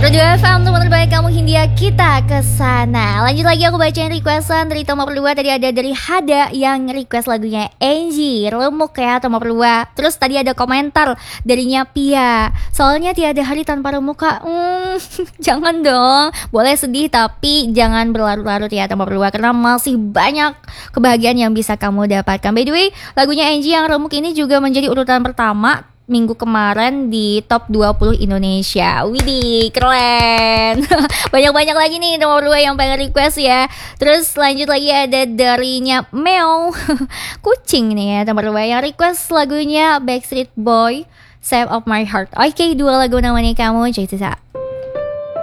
102 FM, teman terbaik kamu Hindia, kita kesana. Lanjut lagi aku bacain requestan dari Toma Perlua. Tadi ada dari Hada yang request lagunya Angie, remuk ya Toma Perlua. Terus tadi ada komentar darinya Pia, soalnya tiada hari tanpa remuk kak. Jangan dong, boleh sedih tapi jangan berlarut-larut ya Toma Perlua, karena masih banyak kebahagiaan yang bisa kamu dapatkan. By the way, lagunya Angie yang remuk ini juga menjadi urutan pertama minggu kemarin di top 20 Indonesia. Widih, keren. Banyak-banyak lagi nih nomor 2 yang pengen request ya. Terus lanjut lagi ada darinya Meo Kucing nih ya nomor 2 yang request lagunya Backstreet Boy, Shape of My Heart. Oke, 2 lagu namanya kamu, jadi